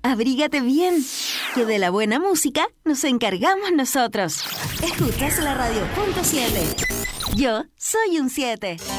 abrígate bien, que de la buena música nos encargamos nosotros. Escuchas la radio.7. Yo soy un 7.